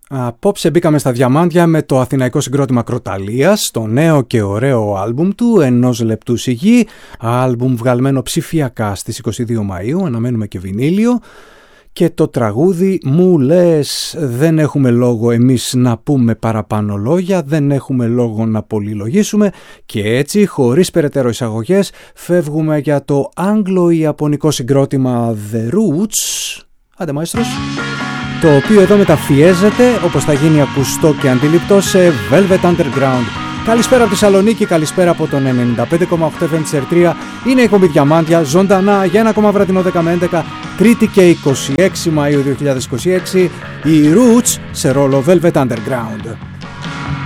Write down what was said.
Απόψε μπήκαμε στα διαμάντια με το αθηναϊκό συγκρότημα Κροταλίας, το νέο και ωραίο άλμπουμ του, ενός λεπτού σιγή, άλμπουμ βγαλμένο ψηφιακά στις 22 Μαΐου, αναμένουμε και βινίλιο, και το τραγούδι «Μου λες». Δεν έχουμε λόγο εμείς να πούμε παραπάνω λόγια, δεν έχουμε λόγο να πολυλογήσουμε και έτσι, χωρίς περαιτέρω εισαγωγές, φεύγουμε για το Άγγλο-Ιαπωνικό συγκρότημα The Roots, άντε μαέστρος, το οποίο εδώ μεταφιέζεται, όπως θα γίνει ακουστό και αντιληπτό, σε Velvet Underground. Καλησπέρα από τη Θεσσαλονίκη, καλησπέρα από τον 95,8 FM της Ερτρία. Είναι η εκπομπή Διαμάντια, ζωντανά για ένα ακόμα βραδινό 10 με 11, Τρίτη και 26 Μαΐου 2026, οι Roots σε ρόλο Velvet Underground.